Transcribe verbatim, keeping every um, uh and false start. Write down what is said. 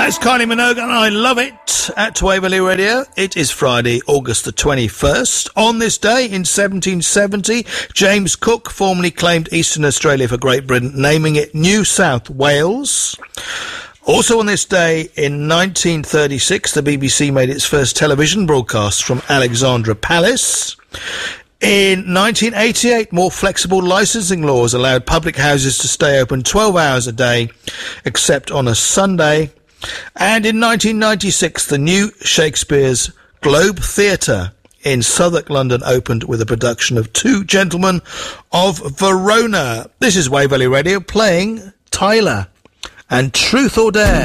That's Kylie Minogue, and I love it at Waverley Radio. It is Friday, August the twenty-first. On this day in seventeen seventy, James Cook formally claimed Eastern Australia for Great Britain, naming it New South Wales. Also on this day in nineteen thirty-six, the B B C made its first television broadcast from Alexandra Palace. In nineteen eighty-eight, more flexible licensing laws allowed public houses to stay open twelve hours a day, except on a Sunday. And in nineteen ninety-six, the new Shakespeare's Globe Theatre in Southwark, London, opened with a production of Two Gentlemen of Verona. This is Waverley Radio playing Tyler and Truth or Dare.